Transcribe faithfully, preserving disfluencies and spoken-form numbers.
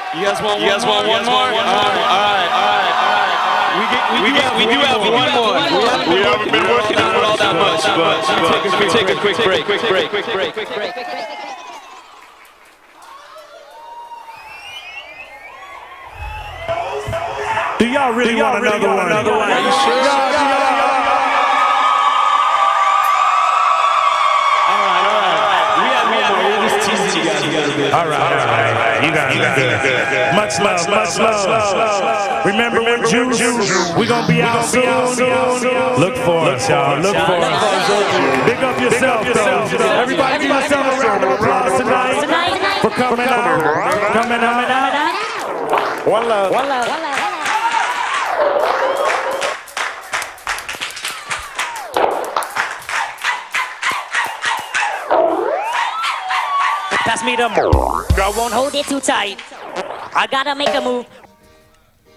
You guys want? You guys want one more? All right, all right, all right, all right. We get, we, we, get, we do have one more. We haven't been working on it all that much, but let me take a quick break. Quick break. Quick break. Quick break. Quick break. Do y'all really want another one? Another one? Are you sure? All right, all right, you got it. Good. Much love, much love. Remember when Juice? We gonna be out soon. Look for us, y'all. Look for us. Big up yourself, though. Everybody, give yourself a round of applause tonight for coming out. Coming out. One love. One love. Pass me the more. Girl won't hold it too tight. I gotta make a move.